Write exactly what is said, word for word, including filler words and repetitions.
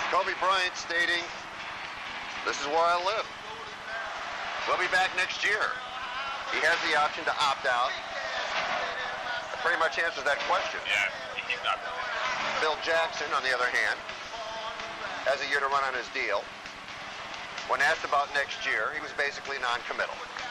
Kobe Bryant stating, "This is where I live." We'll be back next year. He has the option to opt out. That pretty much answers that question. Yeah, he's not. Phil Jackson, on the other hand, has a year to run on his deal. When asked about next year, he was basically non-committal.